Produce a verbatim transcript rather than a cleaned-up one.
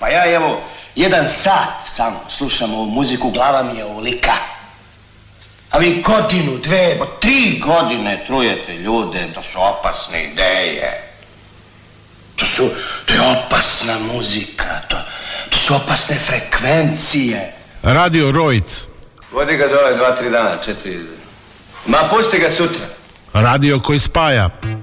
Pa ja evo, jedan sat sam slušam ovu muziku, glava mi je ovolika. A vi godinu, dve, tri godine trujete ljude, to su opasne ideje. To su, to je opasna muzika, to, to su opasne frekvencije. Radio Rojc. Vodi ga dole dva, tri dana, četiri. Ma pusti ga sutra. Radio koji spaja.